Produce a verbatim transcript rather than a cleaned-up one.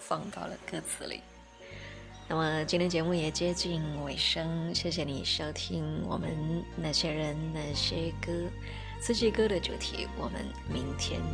放到了歌词里。那么今天节目也接近尾声，谢谢你收听我们那些人那些歌四季歌的主题，我们明天